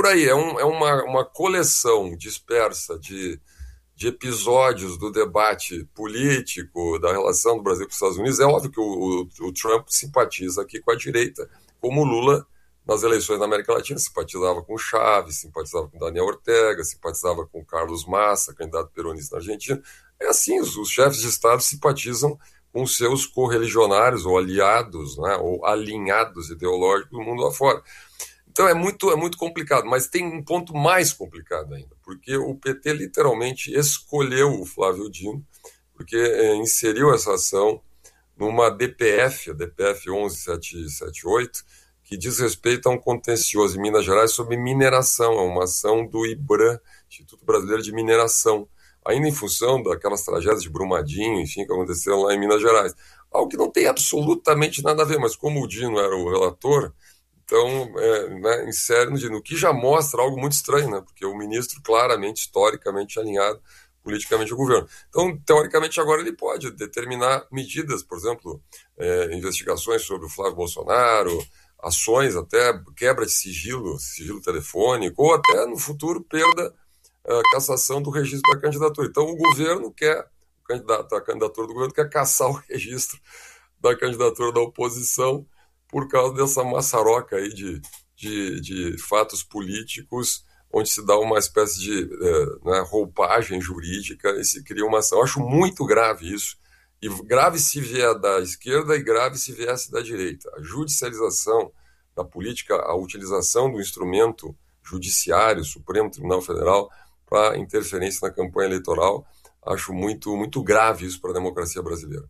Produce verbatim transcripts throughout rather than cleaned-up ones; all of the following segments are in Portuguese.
por aí, é, um, é uma, uma coleção dispersa de, de episódios do debate político, da relação do Brasil com os Estados Unidos. É óbvio que o, o, o Trump simpatiza aqui com a direita, como o Lula, nas eleições na América Latina, simpatizava com o Chávez, simpatizava com Daniel Ortega, simpatizava com Carlos Massa, candidato peronista na Argentina. É assim, os, os chefes de Estado simpatizam com seus correligionários ou aliados, né, ou alinhados ideológicos do mundo afora. Então é muito, é muito complicado, mas tem um ponto mais complicado ainda, porque o P T literalmente escolheu o Flávio Dino, porque é, inseriu essa ação numa D P F, a D P F onze mil setecentos e setenta e oito, que diz respeito a um contencioso em Minas Gerais sobre mineração, é uma ação do IBRAM, Instituto Brasileiro de Mineração, ainda em função daquelas tragédias de Brumadinho, enfim, que aconteceram lá em Minas Gerais. Algo que não tem absolutamente nada a ver, mas como o Dino era o relator, então, é, né, insere no Dino, o que já mostra algo muito estranho, né, porque o ministro claramente, historicamente alinhado politicamente ao governo. Então, teoricamente, agora ele pode determinar medidas, por exemplo, é, investigações sobre o Flávio Bolsonaro, ações até quebra de sigilo, sigilo telefônico, ou até, no futuro, perda a cassação do registro da candidatura. Então, o governo quer, o candidato, a candidatura do governo quer cassar o registro da candidatura da oposição por causa dessa maçaroca aí de, de, de fatos políticos, onde se dá uma espécie de é, né, roupagem jurídica e se cria uma ação. Eu acho muito grave isso, e grave se vier da esquerda e grave se viesse da direita. A judicialização da política, a utilização do instrumento judiciário, Supremo Tribunal Federal, para interferência na campanha eleitoral, acho muito, muito grave isso para a democracia brasileira.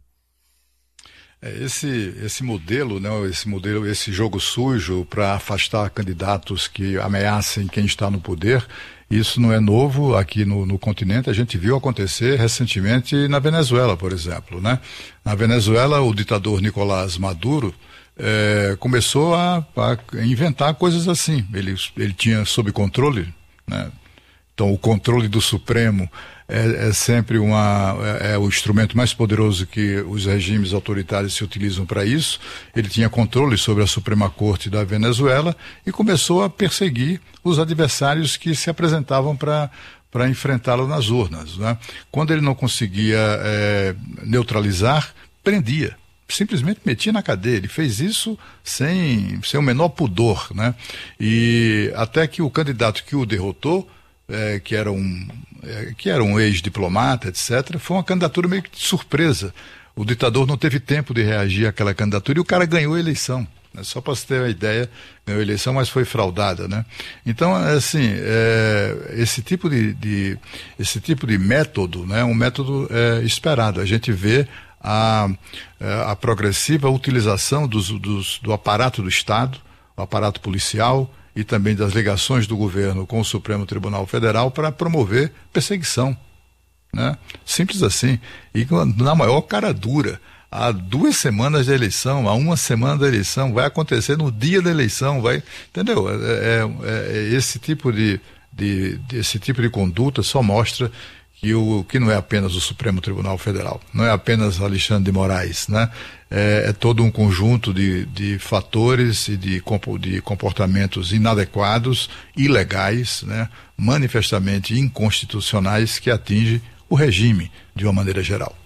Esse, esse modelo, né, esse modelo, esse jogo sujo para afastar candidatos que ameacem quem está no poder, isso não é novo aqui no, no continente. A gente viu acontecer recentemente na Venezuela, por exemplo, né? Na Venezuela, o ditador Nicolás Maduro é, começou a, a inventar coisas assim. Ele, ele tinha sob controle, né? Então, o controle do Supremo é, é sempre uma, é, é o instrumento mais poderoso que os regimes autoritários se utilizam para isso. Ele tinha controle sobre a Suprema Corte da Venezuela e começou a perseguir os adversários que se apresentavam para para enfrentá-lo nas urnas, né? Quando ele não conseguia é, neutralizar, prendia. Simplesmente metia na cadeia. Ele fez isso sem, sem o menor pudor, né? E até que o candidato que o derrotou, É, que era um, é, que era um ex-diplomata, etcétera, foi uma candidatura meio que de surpresa. O ditador não teve tempo de reagir àquela candidatura e o cara ganhou a eleição, né? Só para você ter uma ideia, ganhou a eleição, mas foi fraudada, né? Então, assim, é, esse tipo de, de, esse tipo de método, né, um método é, esperado. A gente vê a, a progressiva utilização dos, dos, do aparato do Estado, o aparato policial, e também das ligações do governo com o Supremo Tribunal Federal para promover perseguição, né? Simples assim. E na maior cara dura. Há duas semanas da eleição, há uma semana da eleição, vai acontecer no dia da eleição, vai, entendeu? É, é, é, esse tipo de, de, de, esse tipo de conduta só mostra que, o, que não é apenas o Supremo Tribunal Federal, não é apenas Alexandre de Moraes, né? É, é todo um conjunto de, de fatores e de, de comportamentos inadequados, ilegais, né? Manifestamente inconstitucionais, que atinge o regime de uma maneira geral.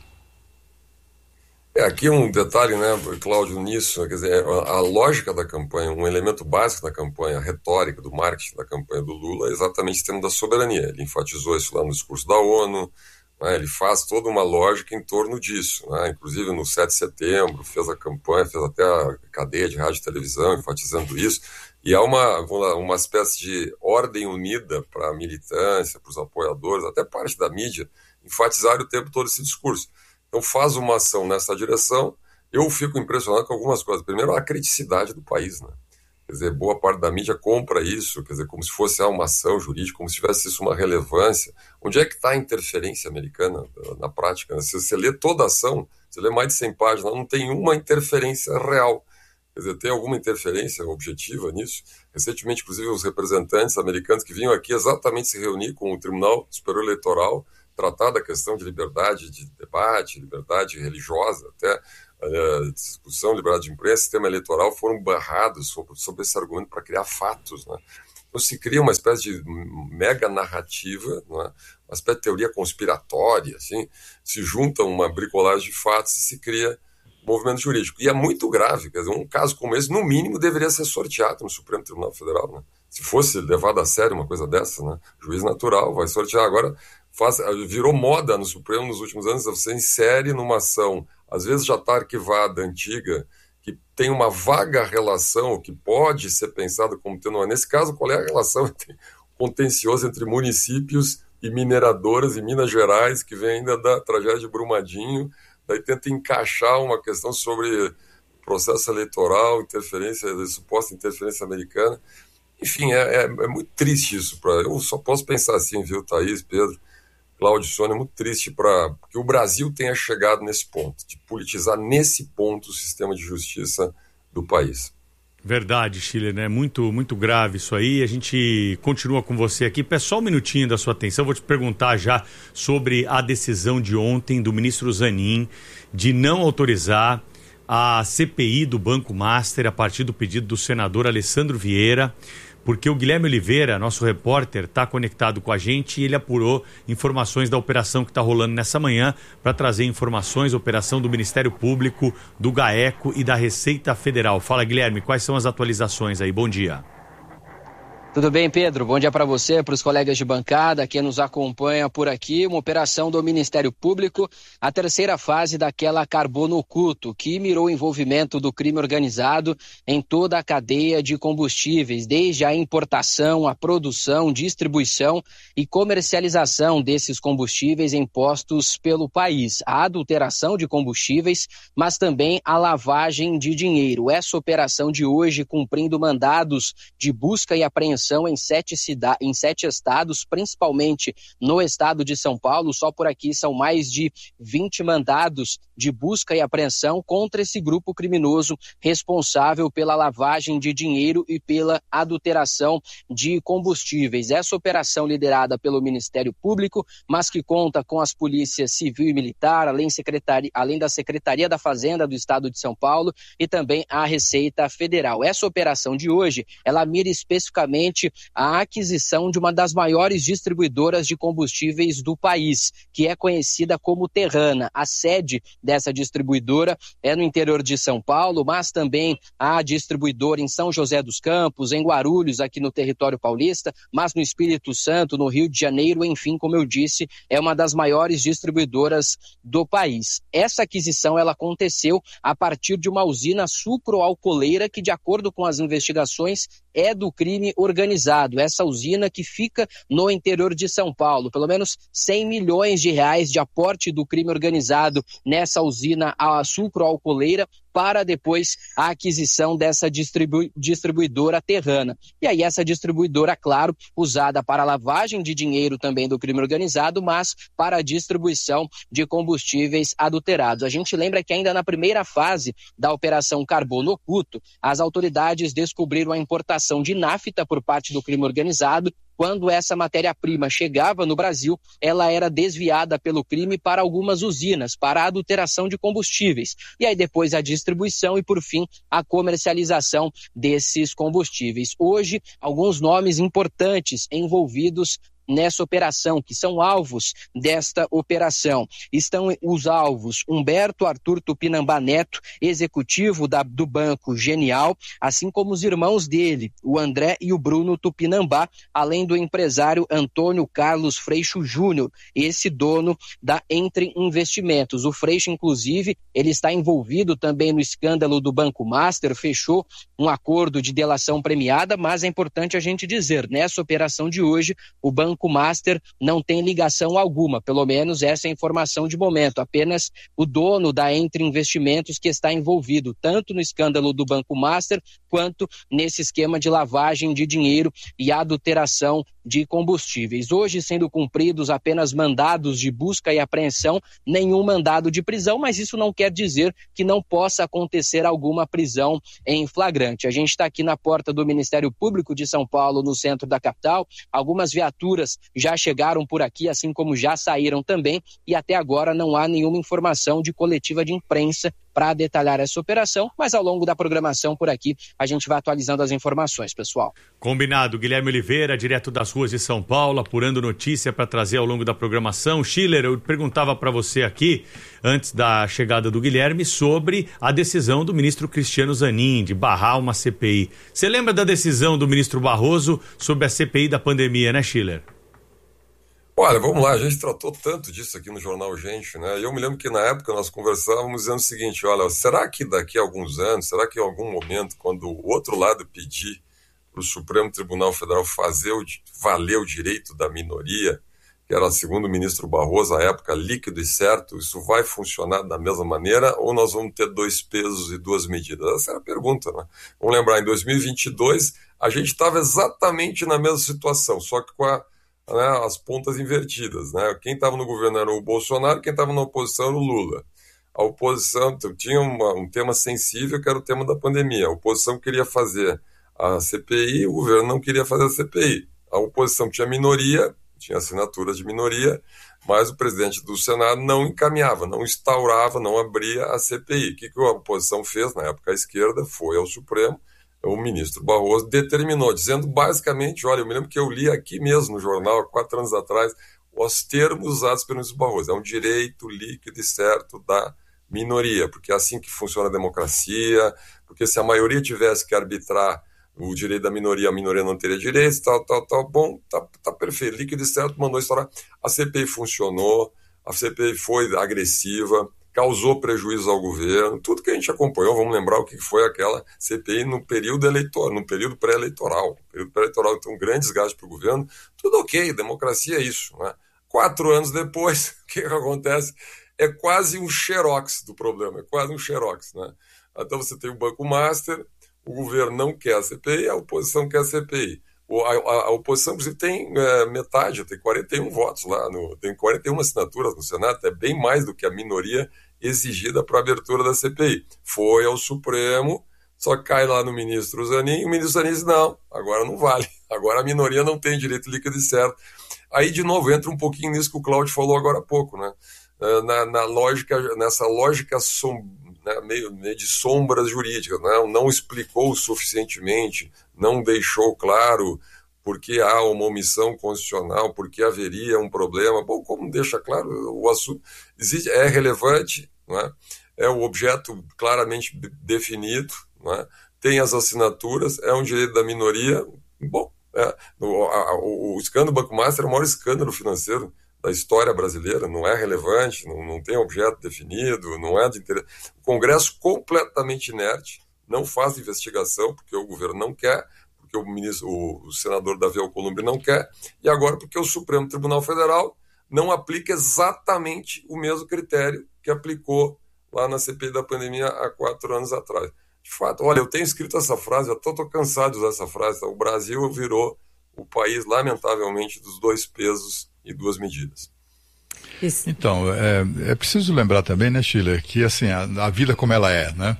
É, aqui um detalhe, né, Cláudio, nisso, quer dizer, a, a lógica da campanha, um elemento básico da campanha, a retórica do marketing da campanha do Lula é exatamente o tema da soberania. Ele enfatizou isso lá no discurso da ONU, né, ele faz toda uma lógica em torno disso, né, inclusive no sete de setembro, fez a campanha, fez até a cadeia de rádio e televisão enfatizando isso, e há uma, uma espécie de ordem unida para a militância, para os apoiadores, até parte da mídia, enfatizar o tempo todo esse discurso. Então faz uma ação nessa direção. Eu fico impressionado com algumas coisas. Primeiro, a criticidade do país, né? Quer dizer, boa parte da mídia compra isso, quer dizer, como se fosse uma ação jurídica, como se tivesse isso uma relevância. Onde é que está a interferência americana na prática, né? Se você lê toda a ação, você lê mais de cem páginas, não tem uma interferência real. Quer dizer, tem alguma interferência objetiva nisso? Recentemente, inclusive, os representantes americanos que vinham aqui exatamente se reunir com o Tribunal Superior Eleitoral, tratar da questão de liberdade de debate, liberdade religiosa, até uh, discussão, liberdade de imprensa, sistema eleitoral, foram barrados sobre, sobre esse argumento para criar fatos, né? Então se cria uma espécie de mega narrativa, não é? Uma espécie de teoria conspiratória, assim, se junta uma bricolagem de fatos e se cria movimento jurídico. E é muito grave, quer dizer, um caso como esse, no mínimo, deveria ser sorteado no Supremo Tribunal Federal, né? Se fosse levado a sério uma coisa dessa, né? Juiz natural, vai sortear. Agora, faz, virou moda no Supremo nos últimos anos, você insere numa ação, às vezes já está arquivada, antiga, que tem uma vaga relação, que pode ser pensada como tendo... Nesse caso, qual é a relação entre, contenciosa entre municípios e mineradoras em Minas Gerais, que vem ainda da tragédia de Brumadinho, daí tenta encaixar uma questão sobre processo eleitoral, interferência, suposta interferência americana. Enfim, é, é, é muito triste isso. Pra, eu só posso pensar assim, viu, Thaís, Pedro, Cláudio, Sônia, é muito triste para que o Brasil tenha chegado nesse ponto, de politizar nesse ponto o sistema de justiça do país. Verdade, Schiller, né? Muito, muito grave isso aí. A gente continua com você aqui. Peço só um minutinho da sua atenção. Vou te perguntar já sobre a decisão de ontem do ministro Zanin de não autorizar a C P I do Banco Master a partir do pedido do senador Alessandro Vieira, porque o Guilherme Oliveira, nosso repórter, está conectado com a gente e ele apurou informações da operação que está rolando nessa manhã para trazer informações, operação do Ministério Público, do GAECO e da Receita Federal. Fala, Guilherme, quais são as atualizações aí? Bom dia. Tudo bem, Pedro? Bom dia para você, para os colegas de bancada, quem nos acompanha por aqui. Uma operação do Ministério Público, a terceira fase daquela carbono oculto, que mirou o envolvimento do crime organizado em toda a cadeia de combustíveis, desde a importação, a produção, distribuição e comercialização desses combustíveis em postos pelo país, a adulteração de combustíveis, mas também a lavagem de dinheiro. Essa operação de hoje, cumprindo mandados de busca e apreensão em sete, cida- em sete estados, principalmente no estado de São Paulo. Só por aqui são mais de vinte mandados de busca e apreensão contra esse grupo criminoso responsável pela lavagem de dinheiro e pela adulteração de combustíveis. Essa operação liderada pelo Ministério Público, mas que conta com as polícias civil e militar, além, secretari- além da Secretaria da Fazenda do estado de São Paulo e também a Receita Federal. Essa operação de hoje, ela mira especificamente a aquisição de uma das maiores distribuidoras de combustíveis do país, que é conhecida como Terrana. A sede dessa distribuidora é no interior de São Paulo, mas também há distribuidora em São José dos Campos, em Guarulhos, aqui no território paulista, mas no Espírito Santo, no Rio de Janeiro, enfim, como eu disse, é uma das maiores distribuidoras do país. Essa aquisição, ela aconteceu a partir de uma usina sucroalcooleira que, de acordo com as investigações, é do crime organizado. Essa usina que fica no interior de São Paulo. Pelo menos cem milhões de reais de aporte do crime organizado nessa usina sucroalcooleira para depois a aquisição dessa distribu- distribuidora Terrana. E aí essa distribuidora, claro, usada para lavagem de dinheiro também do crime organizado, mas para a distribuição de combustíveis adulterados. A gente lembra que ainda na primeira fase da Operação Carbono Oculto, as autoridades descobriram a importação de nafta por parte do crime organizado. Quando essa matéria-prima chegava no Brasil, ela era desviada pelo crime para algumas usinas, para a adulteração de combustíveis. E aí depois a distribuição e, por fim, a comercialização desses combustíveis. Hoje, alguns nomes importantes envolvidos nessa operação, que são alvos desta operação. Estão os alvos Humberto Arthur Tupinambá Neto, executivo da, do Banco Genial, assim como os irmãos dele, o André e o Bruno Tupinambá, além do empresário Antônio Carlos Freixo Júnior, esse dono da Entre Investimentos. O Freixo, inclusive, ele está envolvido também no escândalo do Banco Master, fechou um acordo de delação premiada, mas é importante a gente dizer, nessa operação de hoje, o Banco Master não tem ligação alguma, pelo menos essa é a informação de momento, apenas o dono da Entre Investimentos que está envolvido tanto no escândalo do Banco Master quanto nesse esquema de lavagem de dinheiro e adulteração de combustíveis. Hoje sendo cumpridos apenas mandados de busca e apreensão, nenhum mandado de prisão, mas isso não quer dizer que não possa acontecer alguma prisão em flagrante. A gente está aqui na porta do Ministério Público de São Paulo, no centro da capital, algumas viaturas já chegaram por aqui, assim como já saíram também, e até agora não há nenhuma informação de coletiva de imprensa para detalhar essa operação, mas ao longo da programação por aqui a gente vai atualizando as informações, pessoal. Combinado. Guilherme Oliveira, direto das ruas de São Paulo, apurando notícia para trazer ao longo da programação. Schiller, eu perguntava para você aqui, antes da chegada do Guilherme, sobre a decisão do ministro Cristiano Zanin de barrar uma C P I. Você lembra da decisão do ministro Barroso sobre a C P I da pandemia, né, Schiller? Olha, vamos lá, a gente tratou tanto disso aqui no Jornal Gente, né? E eu me lembro que na época nós conversávamos dizendo o seguinte, olha, será que daqui a alguns anos, será que em algum momento, quando o outro lado pedir para o Supremo Tribunal Federal fazer o, valer o direito da minoria, que era, segundo o ministro Barroso, à época, líquido e certo, isso vai funcionar da mesma maneira ou nós vamos ter dois pesos e duas medidas? Essa era a pergunta, né? Vamos lembrar, em dois mil e vinte e dois, a gente estava exatamente na mesma situação, só que com a Né, as pontas invertidas, né? Quem estava no governo era o Bolsonaro, quem estava na oposição era o Lula. A oposição tinha uma, um tema sensível, que era o tema da pandemia. A oposição queria fazer a C P I, o governo não queria fazer a C P I. A oposição tinha minoria, tinha assinaturas de minoria, mas o presidente do Senado não encaminhava, não instaurava, não abria a C P I. O que, que a oposição fez? Na época, a esquerda foi ao Supremo, o ministro Barroso determinou, dizendo basicamente, olha, eu me lembro que eu li aqui mesmo no jornal, há quatro anos atrás, os termos usados pelo ministro Barroso. É um direito líquido e certo da minoria, porque é assim que funciona a democracia, porque se a maioria tivesse que arbitrar o direito da minoria, a minoria não teria direitos, tal, tal, tal. Bom, tá, tá perfeito, líquido e certo, mandou estourar. A C P I funcionou, a C P I foi agressiva, causou prejuízo ao governo, tudo que a gente acompanhou, vamos lembrar o que foi aquela C P I no período eleitoral, no período pré-eleitoral. No período pré-eleitoral, então, um grande desgaste para o governo, tudo ok, democracia é isso, né? Quatro anos depois, o que, que acontece? É quase um xerox do problema, é quase um xerox, né? Então você tem o Banco Master, o governo não quer a C P I, a oposição quer a C P I. A, a, a oposição, inclusive, tem é, metade, tem quarenta e um votos lá, no, tem quarenta e uma assinaturas no Senado, é bem mais do que a minoria exigida para a abertura da C P I. Foi ao Supremo, só cai lá no ministro Zanin, e o ministro Zanin diz, não, agora não vale, agora a minoria não tem direito líquido e certo. Aí, de novo, entra um pouquinho nisso que o Cláudio falou agora há pouco, né? Na, na lógica, nessa lógica som, né, meio, meio de sombras jurídicas, né? Não explicou suficientemente, não deixou claro porque há uma omissão constitucional, porque haveria um problema. Bom, como deixa claro, o assunto existe, é relevante, não é? É o objeto claramente definido, não é? Tem as assinaturas, é um direito da minoria. Bom, é, o, a, o, o escândalo do Banco Master é o maior escândalo financeiro da história brasileira, não é relevante, não, não tem objeto definido, não é de interesse. O Congresso completamente inerte, não faz investigação, porque o governo não quer, porque o, ministro, o, o senador Davi Alcolumbre não quer, e agora porque o Supremo Tribunal Federal não aplica exatamente o mesmo critério que aplicou lá na C P I da pandemia há quatro anos atrás. De fato, olha, eu tenho escrito essa frase, eu estou cansado de usar essa frase, tá? O Brasil virou o país, lamentavelmente, dos dois pesos e duas medidas. Isso. Então, é, é preciso lembrar também, né, Schiller, que assim, a, a vida como ela é, né?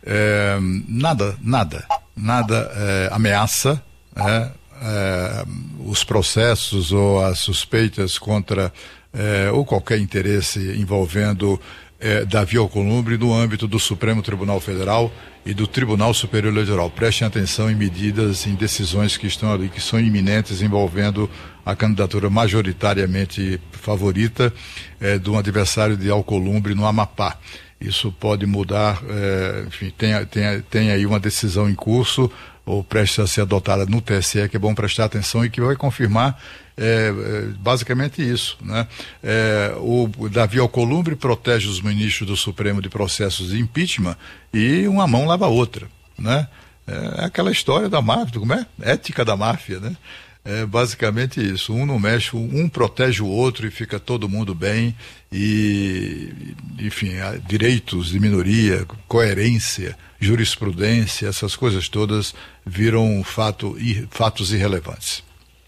É, nada, nada, nada é, ameaça é, é, os processos ou as suspeitas contra é, ou qualquer interesse envolvendo é, Davi Alcolumbre no âmbito do Supremo Tribunal Federal e do Tribunal Superior Eleitoral. Prestem atenção em medidas, em decisões que estão ali, que são iminentes, envolvendo a candidatura majoritariamente favorita eh, de um adversário de Alcolumbre no Amapá. Isso pode mudar, eh, enfim, tem, tem, tem aí uma decisão em curso, ou prestes a ser adotada no T S E, que é bom prestar atenção e que vai confirmar é, basicamente isso, né? É, o Davi Alcolumbre protege os ministros do Supremo de processos de impeachment e uma mão lava a outra, né? É aquela história da máfia, como é? Ética da máfia, né? É basicamente isso, um não mexe, um protege o outro e fica todo mundo bem e, enfim, direitos de minoria, coerência, jurisprudência, essas coisas todas viram fato, fatos irrelevantes.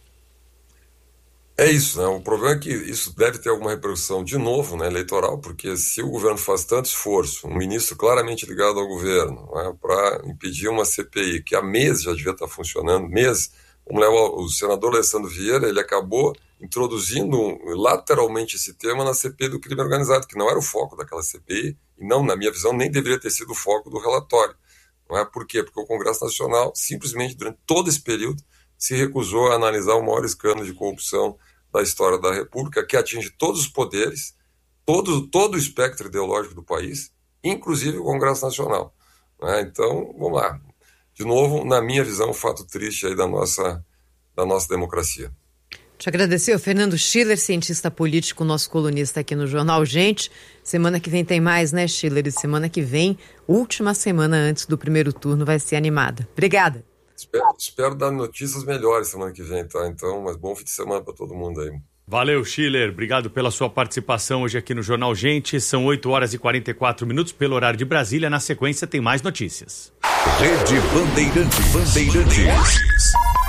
É isso, né? O problema é que isso deve ter alguma repercussão de novo, né, eleitoral, porque se o governo faz tanto esforço, um ministro claramente ligado ao governo, né, para impedir uma C P I que há meses já devia estar funcionando, meses. Vamos levar o senador Alessandro Vieira, ele acabou introduzindo lateralmente esse tema na C P I do crime organizado, que não era o foco daquela C P I, e não, na minha visão, nem deveria ter sido o foco do relatório. Não é? Por quê? Porque o Congresso Nacional, simplesmente, durante todo esse período, se recusou a analisar o maior escândalo de corrupção da história da República, que atinge todos os poderes, todo, todo o espectro ideológico do país, inclusive o Congresso Nacional. Não é? Então, vamos lá. De novo, na minha visão, um fato triste aí da nossa, da nossa democracia. Te agradecer, o Fernando Schiller, cientista político, nosso colunista aqui no Jornal Gente. Semana que vem tem mais, né, Schiller? E semana que vem, última semana antes do primeiro turno, vai ser animada. Obrigada. Espero, espero dar notícias melhores semana que vem, tá? Então, mas bom fim de semana para todo mundo aí. Valeu, Schiller. Obrigado pela sua participação hoje aqui no Jornal Gente. São oito horas e quarenta e quatro minutos pelo horário de Brasília. Na sequência, tem mais notícias. Rede Bandeirantes. Bandeirantes.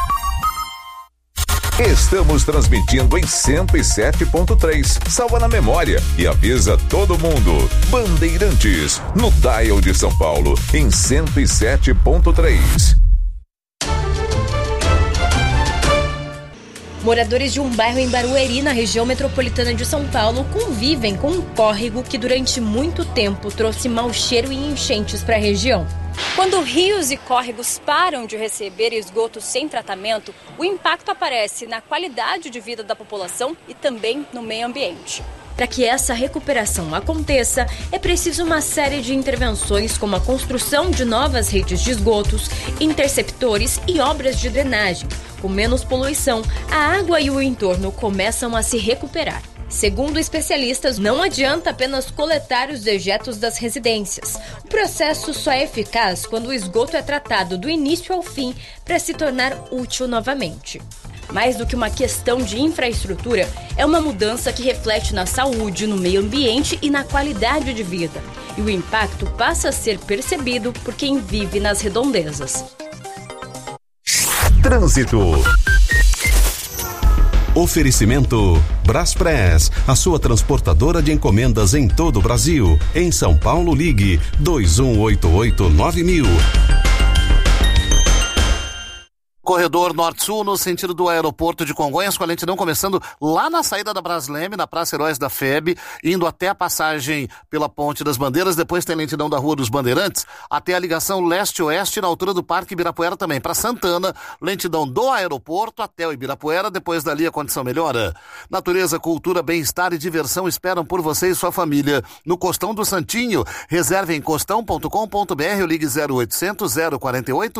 Estamos transmitindo em cento e sete ponto três. Salva na memória e avisa todo mundo. Bandeirantes, no dial de São Paulo, em cento e sete ponto três. Moradores de um bairro em Barueri, na região metropolitana de São Paulo, convivem com um córrego que durante muito tempo trouxe mau cheiro e enchentes para a região. Quando rios e córregos param de receber esgoto sem tratamento, o impacto aparece na qualidade de vida da população e também no meio ambiente. Para que essa recuperação aconteça, é preciso uma série de intervenções, como a construção de novas redes de esgotos, interceptores e obras de drenagem. Com menos poluição, a água e o entorno começam a se recuperar. Segundo especialistas, não adianta apenas coletar os dejetos das residências. O processo só é eficaz quando o esgoto é tratado do início ao fim para se tornar útil novamente. Mais do que uma questão de infraestrutura, é uma mudança que reflete na saúde, no meio ambiente e na qualidade de vida. E o impacto passa a ser percebido por quem vive nas redondezas. Trânsito. Oferecimento Braspress, a sua transportadora de encomendas em todo o Brasil. Em São Paulo, ligue dois um oito oito nove mil. Corredor Norte-Sul, no sentido do aeroporto de Congonhas, com a lentidão começando lá na saída da Brasleme, na Praça Heróis da F E B, indo até a passagem pela Ponte das Bandeiras, depois tem lentidão da Rua dos Bandeirantes, até a ligação leste-oeste, na altura do Parque Ibirapuera também. Para Santana, lentidão do aeroporto até o Ibirapuera, depois dali a condição melhora. Natureza, cultura, bem-estar e diversão esperam por você e sua família no Costão do Santinho. Reserve em costão ponto com ponto br ou ligue zero oitocentos, zero quarenta e oito.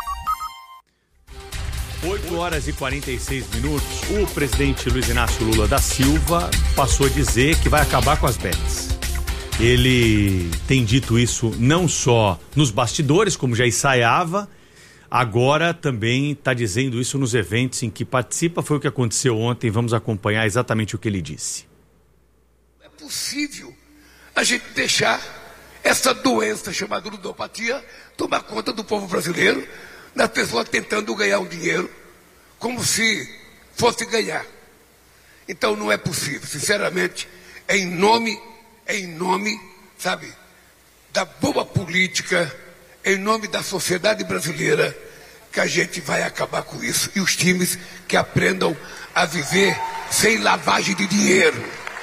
oito horas e quarenta e seis minutos, o presidente Luiz Inácio Lula da Silva passou a dizer que vai acabar com as bets. Ele tem dito isso não só nos bastidores, como já ensaiava, agora também está dizendo isso nos eventos em que participa. Foi o que aconteceu ontem, vamos acompanhar exatamente o que ele disse. É possível a gente deixar essa doença chamada ludopatia tomar conta do povo brasileiro, das pessoas tentando ganhar um dinheiro como se fosse ganhar. Então não é possível, sinceramente, é em nome, é em nome, sabe, da boa política, é em nome da sociedade brasileira que a gente vai acabar com isso. E os times que aprendam a viver sem lavagem de dinheiro.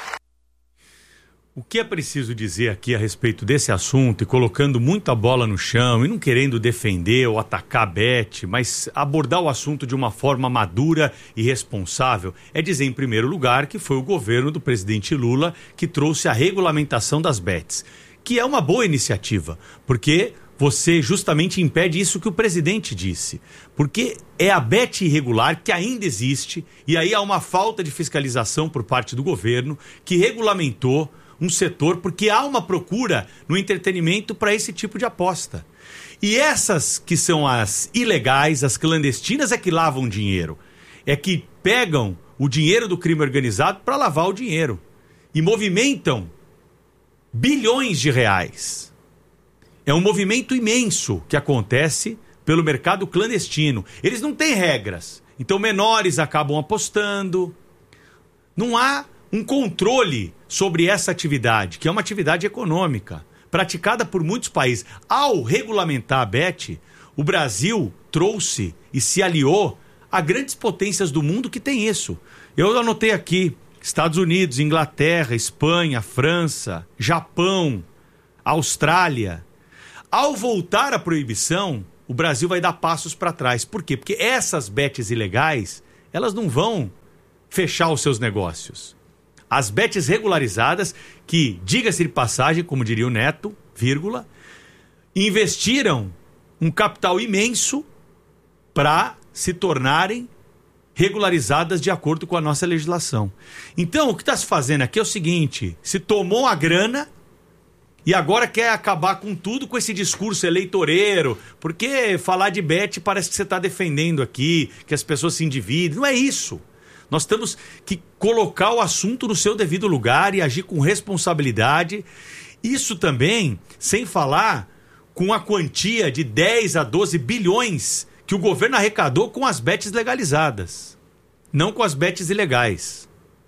O que é preciso dizer aqui a respeito desse assunto, e colocando muita bola no chão e não querendo defender ou atacar a Bet, mas abordar o assunto de uma forma madura e responsável, é dizer, em primeiro lugar, que foi o governo do presidente Lula que trouxe a regulamentação das bets, que é uma boa iniciativa, porque você justamente impede isso que o presidente disse, porque é a bet irregular que ainda existe, e aí há uma falta de fiscalização por parte do governo que regulamentou um setor, porque há uma procura no entretenimento para esse tipo de aposta. E essas que são as ilegais, as clandestinas, é que lavam dinheiro. É que pegam o dinheiro do crime organizado para lavar o dinheiro. E movimentam bilhões de reais. É um movimento imenso que acontece pelo mercado clandestino. Eles não têm regras. Então menores acabam apostando. Não há um controle sobre essa atividade, que é uma atividade econômica, praticada por muitos países. Ao regulamentar a bet, o Brasil trouxe e se aliou Há grandes potências do mundo que tem isso. Eu anotei aqui, Estados Unidos, Inglaterra, Espanha, França, Japão, Austrália. Ao voltar à proibição, o Brasil vai dar passos para trás. Por quê? Porque essas bets ilegais, elas não vão fechar os seus negócios. As bets regularizadas, que, diga-se de passagem, como diria o Neto, vírgula, investiram um capital imenso para se tornarem regularizadas de acordo com a nossa legislação. Então, o que está se fazendo aqui é o seguinte: se tomou a grana e agora quer acabar com tudo com esse discurso eleitoreiro, porque falar de bet parece que você está defendendo aqui, que as pessoas se endividem. Não é isso. Nós temos que colocar o assunto no seu devido lugar e agir com responsabilidade. Isso também, sem falar com a quantia de dez a doze bilhões que o governo arrecadou com as bets legalizadas, não com as bets ilegais,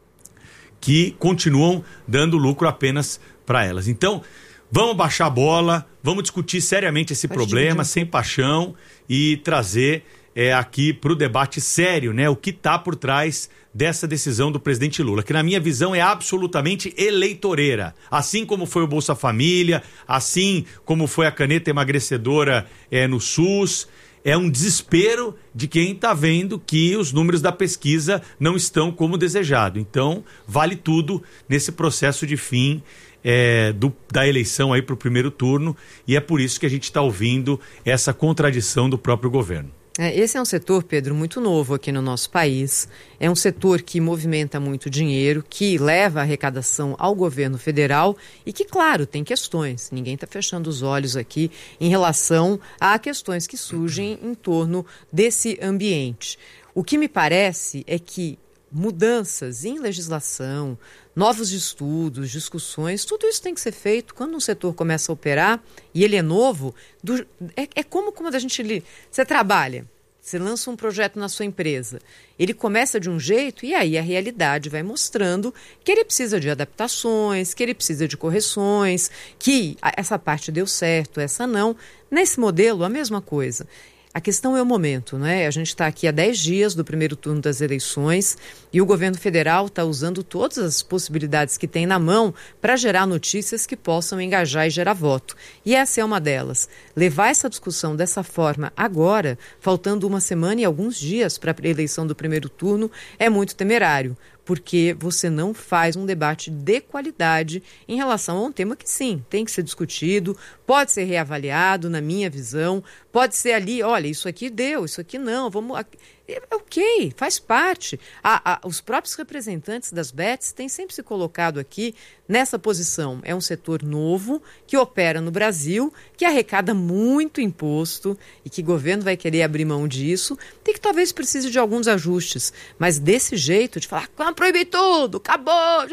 que continuam dando lucro apenas para elas. Então, vamos baixar a bola, vamos discutir seriamente esse Pode problema, dividir. sem paixão, e trazer é, aqui para o debate sério, né, o que está por trás dessa decisão do presidente Lula, que na minha visão é absolutamente eleitoreira. Assim como foi o Bolsa Família, assim como foi a caneta emagrecedora é, no SUS. É um desespero de quem está vendo que os números da pesquisa não estão como desejado. Então, vale tudo nesse processo de fim é, do, da eleição aí para o primeiro turno, e é por isso que a gente está ouvindo essa contradição do próprio governo. É, esse é um setor, Pedro, muito novo aqui no nosso país. É um setor que movimenta muito dinheiro, que leva a arrecadação ao governo federal e que, claro, tem questões. Ninguém está fechando os olhos aqui em relação a questões que surgem em torno desse ambiente. O que me parece é que mudanças em legislação, novos estudos, discussões, tudo isso tem que ser feito quando um setor começa a operar e ele é novo. Do, é, é como quando a gente... Você trabalha, você lança um projeto na sua empresa, ele começa de um jeito e aí a realidade vai mostrando que ele precisa de adaptações, que ele precisa de correções, que essa parte deu certo, essa não. Nesse modelo, a mesma coisa. A questão é o momento, né? A gente está aqui há dez dias do primeiro turno das eleições e o governo federal está usando todas as possibilidades que tem na mão para gerar notícias que possam engajar e gerar voto. E essa é uma delas. Levar essa discussão dessa forma agora, faltando uma semana e alguns dias para a eleição do primeiro turno, é muito temerário, porque você não faz um debate de qualidade em relação a um tema que, sim, tem que ser discutido, pode ser reavaliado, na minha visão, pode ser ali, olha, isso aqui deu, isso aqui não, vamos... É ok, faz parte. A, a, os próprios representantes das bets têm sempre se colocado aqui nessa posição. É um setor novo que opera no Brasil, que arrecada muito imposto e que o governo vai querer abrir mão disso e que talvez precise de alguns ajustes. Mas desse jeito, de falar, vamos proibir tudo, acabou.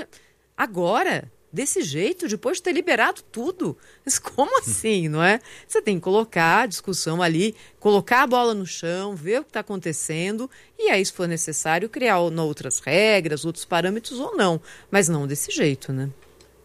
Agora, desse jeito, depois de ter liberado tudo. Mas como assim, não é? Você tem que colocar a discussão ali, colocar a bola no chão, ver o que está acontecendo e aí, se for necessário, criar outras regras, outros parâmetros ou não. Mas não desse jeito, né?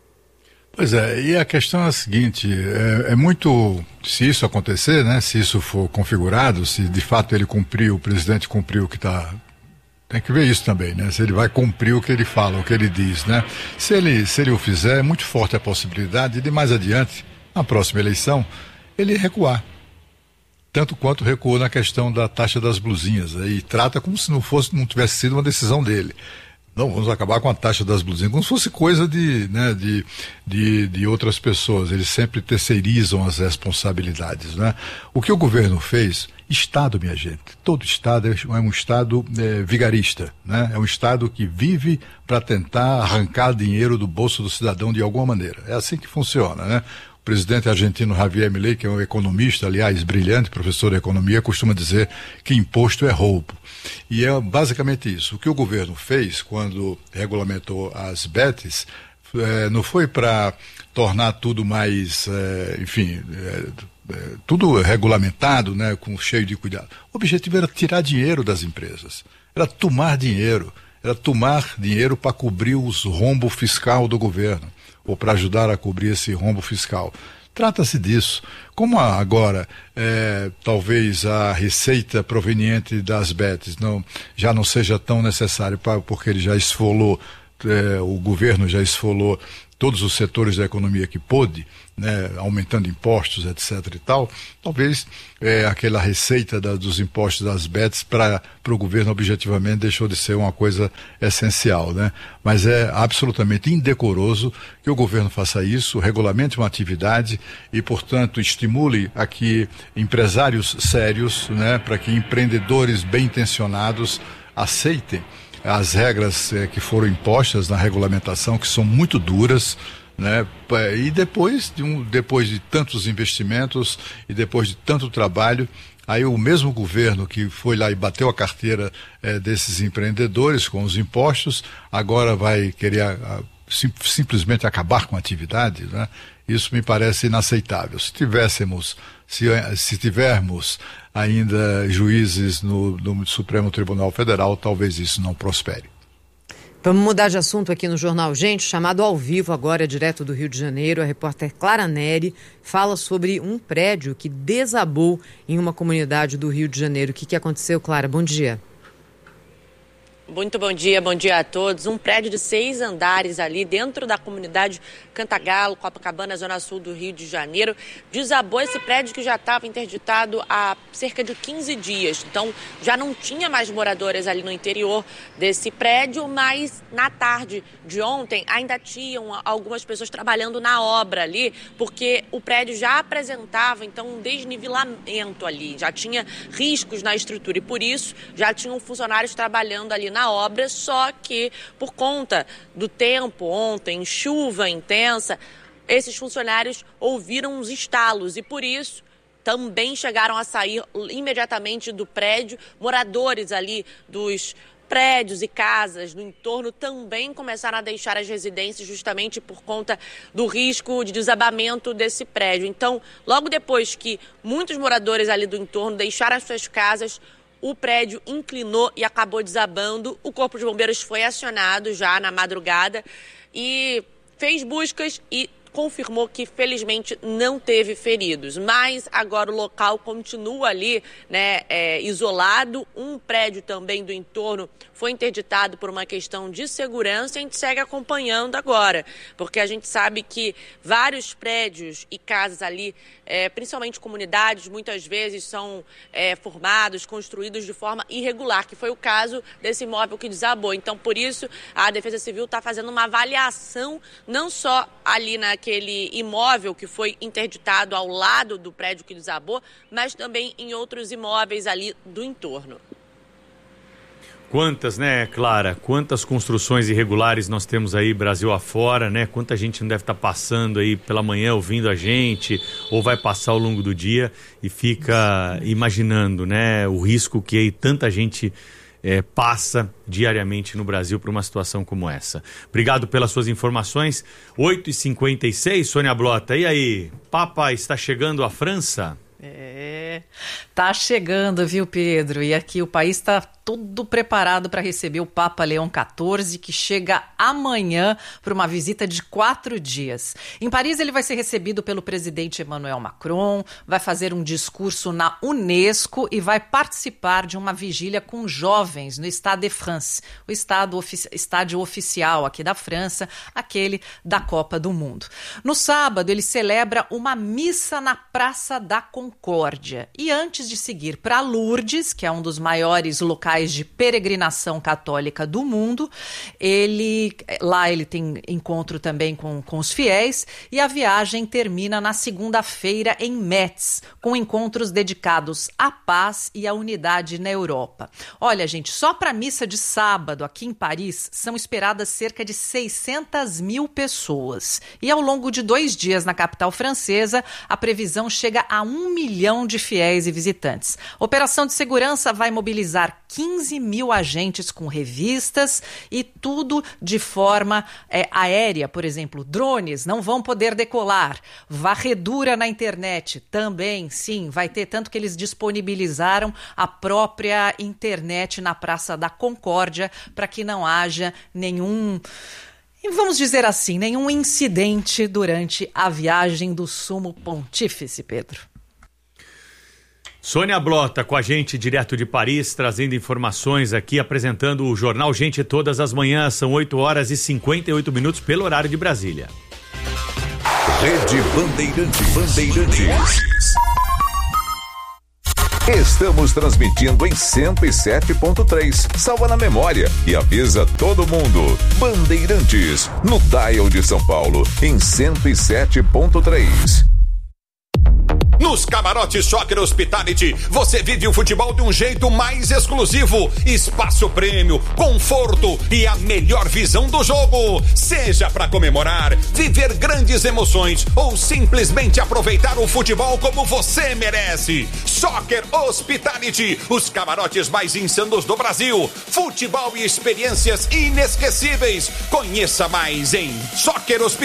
Pois é, e a questão é a seguinte, é, é muito, se isso acontecer, né, se isso for configurado, se de fato ele cumpriu, o presidente cumpriu o que está... Tem que ver isso também, né? Se ele vai cumprir o que ele fala, o que ele diz, né? Se ele, se ele o fizer, é muito forte a possibilidade de mais adiante, na próxima eleição, ele recuar. Tanto quanto recuou na questão da taxa das blusinhas. E trata como se não fosse, não tivesse sido uma decisão dele. Não, vamos acabar com a taxa das blusinhas, como se fosse coisa de, né, de, de, de outras pessoas. Eles sempre terceirizam as responsabilidades, né? O que o governo fez, Estado, minha gente, todo Estado é um Estado é, vigarista, né? É um Estado que vive para tentar arrancar dinheiro do bolso do cidadão de alguma maneira. É assim que funciona, né? O presidente argentino Javier Milei, que é um economista, aliás, brilhante, professor de economia, costuma dizer que imposto é roubo. E é basicamente isso. O que o governo fez quando regulamentou as bets é, não foi para tornar tudo mais, é, enfim, é, é, tudo regulamentado, né, com cheio de cuidado. O objetivo era tirar dinheiro das empresas, era tomar dinheiro, era tomar dinheiro para cobrir os rombos fiscal do governo, ou para ajudar a cobrir esse rombo fiscal. Trata-se disso. Como agora, é, talvez a receita proveniente das bets não, já não seja tão necessária, pra, porque ele já esfolou, é, o governo já esfolou todos os setores da economia que pôde, né, aumentando impostos, etc e tal, talvez é, aquela receita da, dos impostos das bets para o governo objetivamente deixou de ser uma coisa essencial, né? Mas é absolutamente indecoroso que o governo faça isso, regulamente uma atividade e, portanto, estimule a que empresários sérios, né, para que empreendedores bem intencionados aceitem as regras eh, que foram impostas na regulamentação, que são muito duras, né? E depois de, um, depois de tantos investimentos e depois de tanto trabalho, aí o mesmo governo que foi lá e bateu a carteira eh, desses empreendedores com os impostos, agora vai querer a, a, sim, simplesmente acabar com a atividade, né? Isso me parece inaceitável. Se tivéssemos, se, se tivermos ainda juízes no, no Supremo Tribunal Federal, talvez isso não prospere. Vamos mudar de assunto aqui no Jornal Gente, chamado ao vivo agora, direto do Rio de Janeiro. A repórter Clara Neri fala sobre um prédio que desabou em uma comunidade do Rio de Janeiro. O que, que aconteceu, Clara? Bom dia. Muito bom dia, bom dia a todos. Um prédio de seis andares ali dentro da comunidade Cantagalo, Copacabana, zona sul do Rio de Janeiro. Desabou esse prédio que já estava interditado há cerca de quinze dias. Então já não tinha mais moradores ali no interior desse prédio, mas na tarde de ontem ainda tinham algumas pessoas trabalhando na obra ali, porque o prédio já apresentava então um desnivelamento ali, já tinha riscos na estrutura e por isso já tinham funcionários trabalhando ali na na obra, só que por conta do tempo ontem, chuva intensa, esses funcionários ouviram uns estalos e por isso também chegaram a sair imediatamente do prédio. Moradores ali dos prédios e casas no entorno também começaram a deixar as residências justamente por conta do risco de desabamento desse prédio. Então, logo depois que muitos moradores ali do entorno deixaram as suas casas, o prédio inclinou e acabou desabando. O Corpo de Bombeiros foi acionado já na madrugada e fez buscas e confirmou que, felizmente, não teve feridos. Mas agora o local continua ali, né, é, isolado. Um prédio também do entorno foi interditado por uma questão de segurança e a gente segue acompanhando agora, porque a gente sabe que vários prédios e casas ali, é, principalmente comunidades, muitas vezes são é, formados, construídos de forma irregular, que foi o caso desse imóvel que desabou. Então, por isso, a Defesa Civil está fazendo uma avaliação, não só ali naquele imóvel que foi interditado ao lado do prédio que desabou, mas também em outros imóveis ali do entorno. Quantas, né, Clara? Quantas construções irregulares nós temos aí Brasil afora, né? Quanta gente não deve estar passando aí pela manhã ouvindo a gente ou vai passar ao longo do dia e fica imaginando, né, o risco que aí tanta gente é, passa diariamente no Brasil por uma situação como essa. Obrigado pelas suas informações. oito e cinquenta e seis, Sônia Blota. E aí, Papa está chegando à França? É, tá chegando, viu, Pedro? E aqui o país está todo preparado para receber o Papa Leão quatorze, que chega amanhã para uma visita de quatro dias. Em Paris, ele vai ser recebido pelo presidente Emmanuel Macron, vai fazer um discurso na Unesco e vai participar de uma vigília com jovens no Stade de France, o estado ofici- estádio oficial aqui da França, aquele da Copa do Mundo. No sábado, ele celebra uma missa na Praça da Concórdia. E antes de seguir para Lourdes, que é um dos maiores locais de peregrinação católica do mundo, ele, lá ele tem encontro também com, com os fiéis e a viagem termina na segunda-feira em Metz, com encontros dedicados à paz e à unidade na Europa. Olha, gente, só para a missa de sábado aqui em Paris são esperadas cerca de seiscentas mil pessoas. E ao longo de dois dias na capital francesa, a previsão chega a um milhão de fiéis e visitantes. A operação de segurança vai mobilizar quinze mil agentes com revistas e tudo de forma é, aérea, por exemplo, drones não vão poder decolar, varredura na internet também, sim, vai ter, tanto que eles disponibilizaram a própria internet na Praça da Concórdia para que não haja nenhum vamos dizer assim, nenhum incidente durante a viagem do Sumo Pontífice, Pedro. Sônia Blota com a gente direto de Paris, trazendo informações aqui, apresentando o Jornal Gente todas as manhãs. São oito horas e cinquenta e oito minutos pelo horário de Brasília. Rede Bandeirantes. Bandeirantes. Estamos transmitindo em cento e sete ponto três. Salva na memória e avisa todo mundo. Bandeirantes, no Dial de São Paulo, em cento e sete ponto três. Nos camarotes Soccer Hospitality, você vive o futebol de um jeito mais exclusivo. Espaço prêmio, conforto e a melhor visão do jogo. Seja para comemorar, viver grandes emoções ou simplesmente aproveitar o futebol como você merece. Soccer Hospitality, os camarotes mais insanos do Brasil. Futebol e experiências inesquecíveis. Conheça mais em Soccer Hospitality.